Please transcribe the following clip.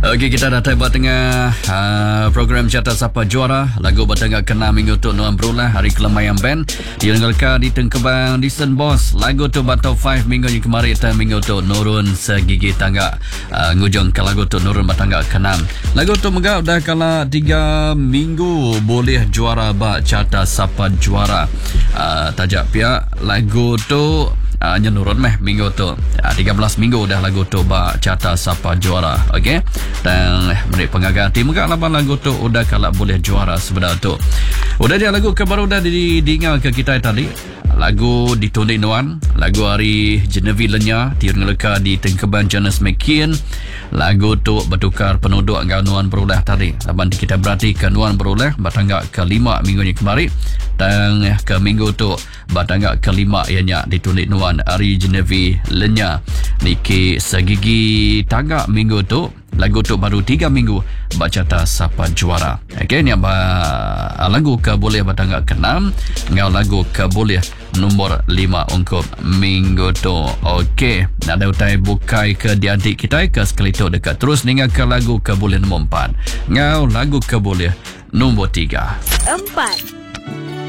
Okey, kita dah tiba tengah program Carta Siapa Juara. Lagu bertengah kena minggu tu Nuan Berulah Hari Kelemayan Band didengarkan di Tengkebang Decent Boss. Lagu tu batau 5 minggu yang kemarin dan minggu tu nurun segigi tangga ngujung ke lagu tu nurun bertangga ke-6. Lagu tu megap dah kala 3 minggu boleh juara bak Carta Siapa Juara. Tajak pihak lagu tu nyenurun minggu tu 13 minggu dah lagu tu bak Carta Siapa Juara. Okey, dan menurut pengagal tim megak laban lagu tu udah kalak boleh juara sebenarnya tu. Udah dia lagu kebaru dah diingat ke kita tadi. Lagu ditulis Nuan, lagu hari Genevieve Lenya direngelaka di Tengkebang Jonas McKean. Lagu tu bertukar penduduk dengan Nuan Berulah tadi. Laban kita berarti ke Nuan Berulah bertangga ke-5 minggu yang kemarin, dan ke minggu tu bertangga ke-5 ianya ditulis Nuan hari Genevieve Lenya. Niki segigi tangga minggu tu. Lagu tu baru 3 minggu Carta Siapa Juara. Okey, ni lagu ke boleh bertangga ke-6, ngau lagu ke boleh nombor 5 untuk minggu tu. Okey, nak ada utai bukai ke diadik kita ke sekali tu dekat terus dengar ke lagu ke boleh nombor 4, ngau lagu ke boleh nombor 3. 4